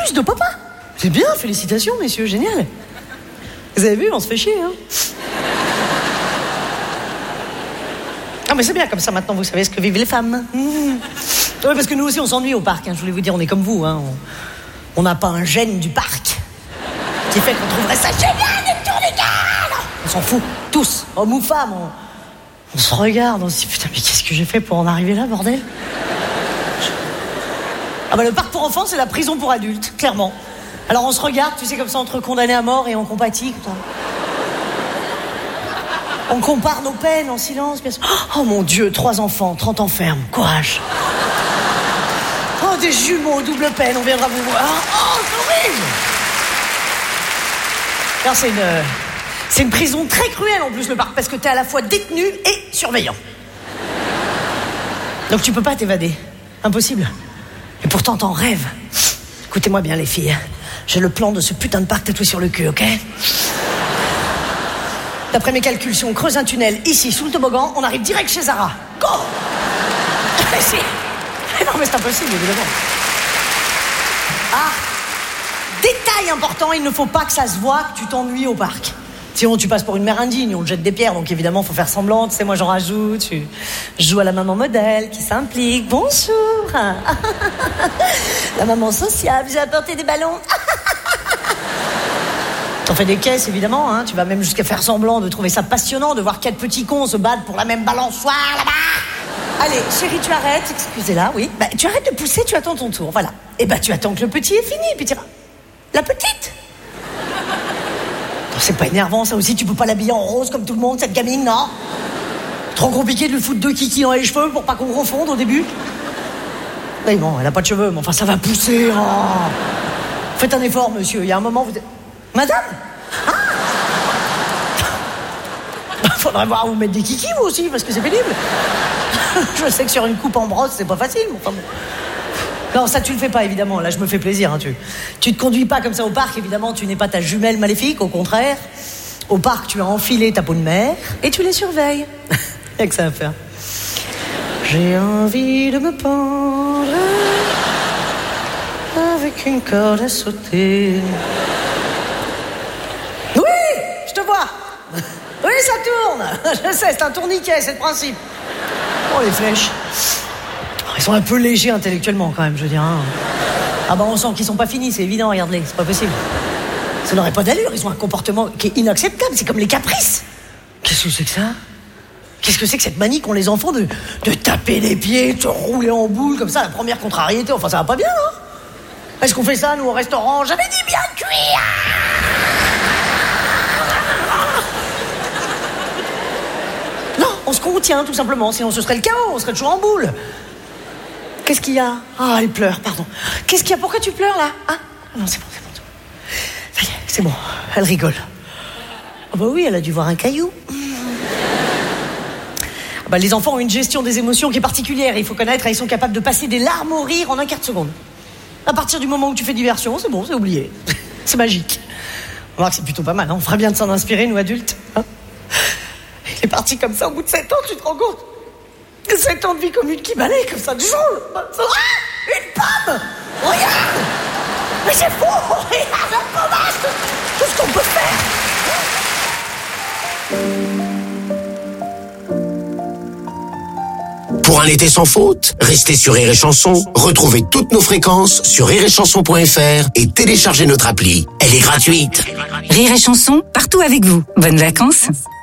plus de papa. C'est bien, félicitations, messieurs, génial. Vous avez vu, on se fait chier, hein. Ah, mais c'est bien, comme ça, maintenant, vous savez ce que vivent les femmes. Oui, parce que nous aussi, on s'ennuie au parc, hein. Je voulais vous dire, on est comme vous, hein. On n'a pas un gène du parc qui fait qu'on trouverait ça génial d'être tournicale. On s'en fout, tous, hommes ou femmes. On se regarde, on se dit, putain, mais qu'est-ce que j'ai fait pour en arriver là, bordel? Ah bah, le parc pour enfants, c'est la prison pour adultes, clairement. Alors on se regarde, tu sais, comme ça, entre condamnés à mort et on compatit. On compare nos peines en silence, bien sûr. Oh mon Dieu, 3 enfants, 30 ans ferme, courage. Oh, des jumeaux, double peine, on viendra vous voir. Oh, c'est horrible. Alors c'est une prison très cruelle en plus, le parc, parce que t'es à la fois détenu et surveillant. Donc tu peux pas t'évader, impossible. Et pourtant t'en rêves. Écoutez-moi bien les filles, j'ai le plan de ce putain de parc tatoué sur le cul, ok? D'après mes calculs, si on creuse un tunnel ici, sous le toboggan, on arrive direct chez Zara. Go! Non mais c'est impossible, évidemment. Ah! Détail important, il ne faut pas que ça se voit que tu t'ennuies au parc. Sinon tu passes pour une mère indigne, on te jette des pierres, donc évidemment faut faire semblant, tu sais, moi j'en rajoute, je joue à la maman modèle qui s'implique, bonjour. La maman sociable, j'ai apporté des ballons. T'en fais des caisses évidemment, hein. Tu vas même jusqu'à faire semblant de trouver ça passionnant de voir 4 petits cons se battre pour la même balançoire là-bas. Allez, chérie, tu arrêtes, excusez-la, oui. Bah, tu arrêtes de pousser, tu attends ton tour, voilà. Et bah tu attends que le petit est fini, puis tu iras. La petite. C'est pas énervant, ça aussi, tu peux pas l'habiller en rose comme tout le monde, cette gamine, non? Trop compliqué de lui foutre 2 kikis dans les cheveux pour pas qu'on confonde au début. Mais bon, elle a pas de cheveux, mais enfin, ça va pousser. Oh. Faites un effort, monsieur, il y a un moment, vous... Madame? Ah. Faudrait voir où vous mettre des kikis, vous aussi, parce que c'est pénible. Je sais que sur une coupe en brosse, c'est pas facile, mais enfin bon. Non, ça tu le fais pas, évidemment. Là, je me fais plaisir. Hein, tu te conduis pas comme ça au parc, évidemment. Tu n'es pas ta jumelle maléfique, au contraire. Au parc, tu as enfilé ta peau de mère et tu les surveilles. Il y a que ça à faire. J'ai envie de me pendre avec une corde à sauter. Oui, je te vois. Oui, ça tourne. Je sais, c'est un tourniquet, c'est le principe. Oh, les flèches. Ils sont un peu légers intellectuellement quand même, je veux dire. Hein. Ah bah on sent qu'ils sont pas finis, c'est évident, regarde-les, c'est pas possible. Ça n'aurait pas d'allure, ils ont un comportement qui est inacceptable, c'est comme les caprices. Qu'est-ce que c'est que ça? Qu'est-ce que c'est que cette manie qu'ont les enfants de taper les pieds, de se rouler en boule comme ça, la première contrariété, enfin ça va pas bien, hein? Est-ce qu'on fait ça, nous, au restaurant? J'avais dit bien cuit. Non, on se contient tout simplement, sinon ce serait le chaos, on serait toujours en boule. Qu'est-ce qu'il y a? Ah, elle pleure, pardon. Qu'est-ce qu'il y a? Pourquoi tu pleures, là? Ah non, c'est bon. Ça y est, c'est bon. Elle rigole. Ah bah oui, elle a dû voir un caillou. Ah bah, les enfants ont une gestion des émotions qui est particulière. Il faut connaître, ils sont capables de passer des larmes au rire en un quart de seconde. À partir du moment où tu fais diversion, c'est bon, c'est oublié. C'est magique. On va voir que c'est plutôt pas mal, hein. On ferait bien de s'en inspirer, nous, adultes. Hein, il est parti comme ça, au bout de 7 ans, tu te rends compte? 7 ans de vie commune qui balaye comme ça du jour. Ah, une pomme. Regarde. Mais c'est fou. Regarde la pomme. Tout ce qu'on peut faire. Pour un été sans faute, restez sur Rire et Chanson. Retrouvez toutes nos fréquences sur rireetchanson.fr et téléchargez notre appli. Elle est gratuite. Rire et Chanson, partout avec vous. Bonnes vacances.